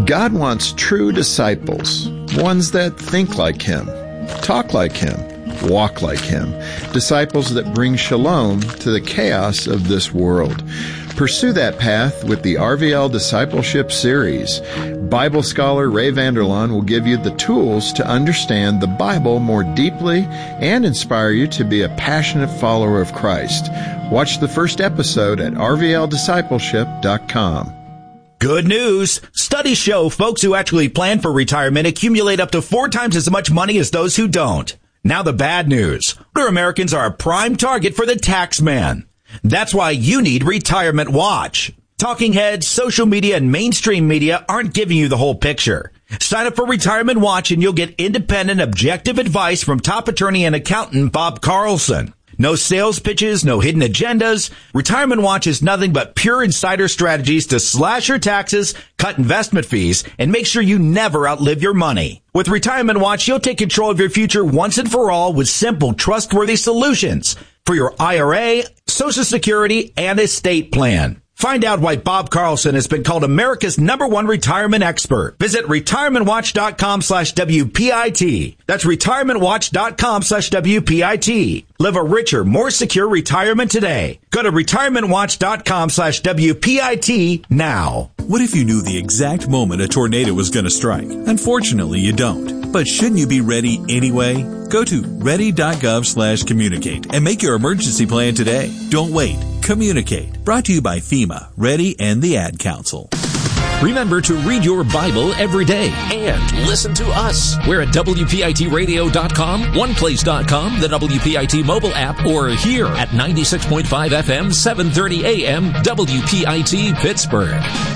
God wants true disciples, ones that think like Him, talk like Him, walk like Him, disciples that bring shalom to the chaos of this world. Pursue that path with the RVL Discipleship Series. Bible scholar Ray Vander Laan will give you the tools to understand the Bible more deeply and inspire you to be a passionate follower of Christ. Watch the first episode at rvldiscipleship.com. Good news. Studies show folks who actually plan for retirement accumulate up to 4 times as much money as those who don't. Now the bad news. Older Americans are a prime target for the tax man. That's why you need Retirement Watch. Talking heads, social media, and mainstream media aren't giving you the whole picture. Sign up for Retirement Watch and you'll get independent, objective advice from top attorney and accountant Bob Carlson. No sales pitches, no hidden agendas. Retirement Watch is nothing but pure insider strategies to slash your taxes, cut investment fees, and make sure you never outlive your money. With Retirement Watch, you'll take control of your future once and for all with simple, trustworthy solutions for your IRA, Social Security, and estate plan. Find out why Bob Carlson has been called America's #1 retirement expert. Visit retirementwatch.com/WPIT. That's retirementwatch.com/WPIT. Live a richer, more secure retirement today. Go to retirementwatch.com/WPIT now. What if you knew the exact moment a tornado was going to strike? Unfortunately, you don't. But shouldn't you be ready anyway? Go to ready.gov/communicate and make your emergency plan today. Don't wait. Communicate. Brought to you by FEMA, Ready, and the Ad Council. Remember to read your Bible every day and listen to us. We're at WPITradio.com, OnePlace.com, the WPIT mobile app, or here at 96.5 FM, 730 AM, WPIT Pittsburgh.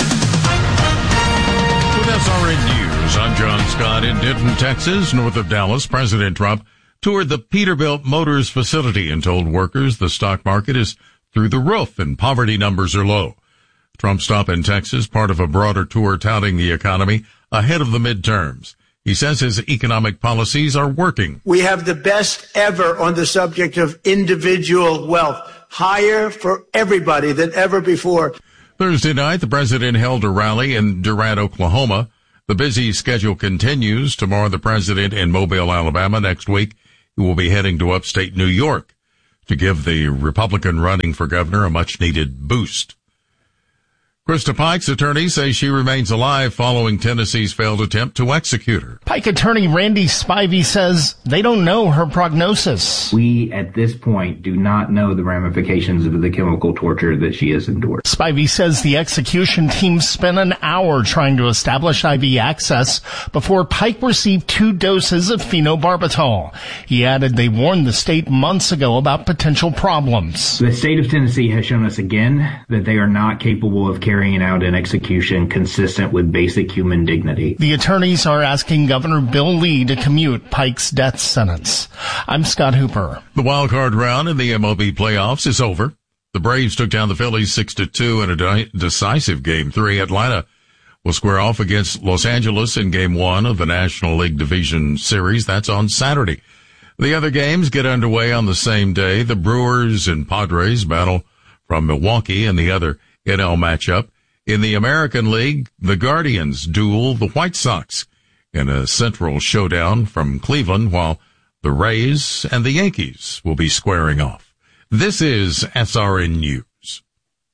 With SRN News, I'm John Scott in Denton, Texas. North of Dallas, President Trump toured the Peterbilt Motors facility and told workers the stock market is through the roof and poverty numbers are low. Trump's stop in Texas, part of a broader tour touting the economy ahead of the midterms. He says his economic policies are working. We have the best ever on the subject of individual wealth, higher for everybody than ever before. Thursday night, the president held a rally in Durant, Oklahoma. The busy schedule continues. Tomorrow, the president in Mobile, Alabama. Next week, he will be heading to upstate New York to give the Republican running for governor a much-needed boost. Krista Pike's attorneys say she remains alive following Tennessee's failed attempt to execute her. Pike attorney Randy Spivey says they don't know her prognosis. We, at this point, do not know the ramifications of the chemical torture that she has endured. Spivey says the execution team spent an hour trying to establish IV access before Pike received 2 doses of phenobarbital. He added they warned the state months ago about potential problems. The state of Tennessee has shown us again that they are not capable of carrying out an execution consistent with basic human dignity. The attorneys are asking Governor Bill Lee to commute Pike's death sentence. I'm Scott Hooper. The wild card round in the MLB playoffs is over. The Braves took down the Phillies 6-2 in a decisive Game 3. Atlanta will square off against Los Angeles in Game 1 of the National League Division Series. That's on Saturday. The other games get underway on the same day. The Brewers and Padres battle from Milwaukee in the other NL matchup. In the American League, the Guardians duel the White Sox in a central showdown from Cleveland, while the Rays and the Yankees will be squaring off. This is SRN News.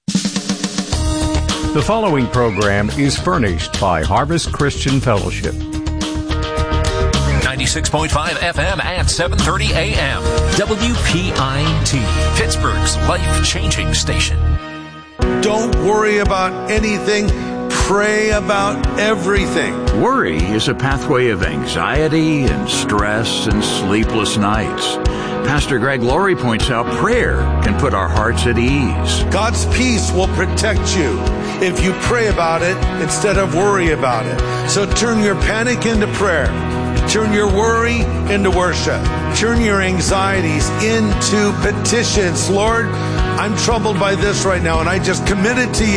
The following program is furnished by Harvest Christian Fellowship. 96.5 FM and 730 AM. WPIT, Pittsburgh's life-changing station. Don't worry about anything. Pray about everything. Worry is a pathway of anxiety and stress and sleepless nights. Pastor Greg Laurie points out prayer can put our hearts at ease. God's peace will protect you if you pray about it instead of worry about it. So turn your panic into prayer. Turn your worry into worship. Turn your anxieties into petitions. Lord, I'm troubled by this right now, and I just commit it to you.